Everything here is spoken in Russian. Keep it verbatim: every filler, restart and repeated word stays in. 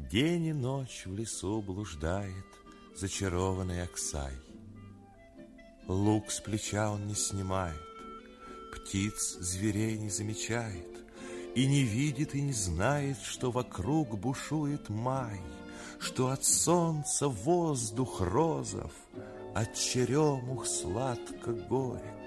День и ночь в лесу блуждает зачарованный Аксай. Лук с плеча он не снимает, птиц, зверей не замечает, и не видит и не знает, что вокруг бушует май, что от солнца воздух розов, от черемух сладко горек.